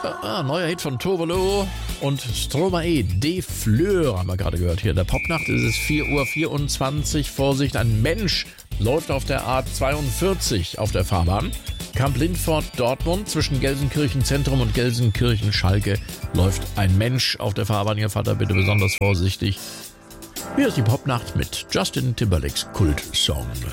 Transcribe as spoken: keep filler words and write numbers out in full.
Ah, neuer Hit von Tovolo und Stromae, De Fleur haben wir gerade gehört hier. In der Popnacht ist es vier Uhr vierundzwanzig. Vorsicht, ein Mensch läuft auf der A zweiundvierzig auf der Fahrbahn. Kamp Lindfort, Dortmund, zwischen Gelsenkirchen Zentrum und Gelsenkirchen Schalke läuft ein Mensch auf der Fahrbahn. Ihr Vater bitte besonders vorsichtig. Hier ist die Popnacht mit Justin Timberlakes Kultsong.